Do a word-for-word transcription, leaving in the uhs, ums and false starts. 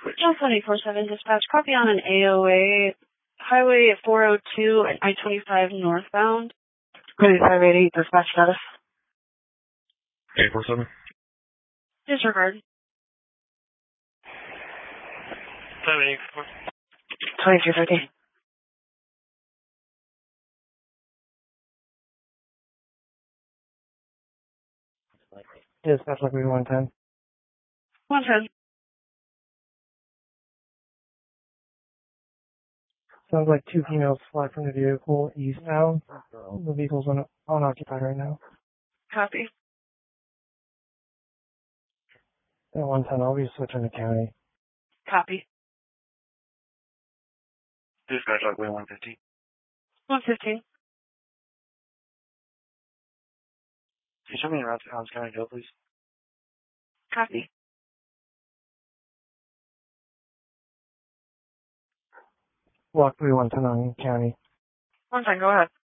Just twenty-four seven dispatch. Copy on an A O A. Highway four oh two and I twenty-five northbound. twenty-five eighty, dispatch status. eight four seven. Disregard. seven eight four. twenty-two fifty. Dispatch likely one ten. one ten. Sounds like two females fly from the vehicle eastbound. The vehicle's un- unoccupied right now. Copy. At one ten, I'll be switching to county. Copy. Dispatch likely one fifteen. one fifteen. Can you show me around to Collins County Jail, please? Copy. Block three one ten on county. one ten, go ahead.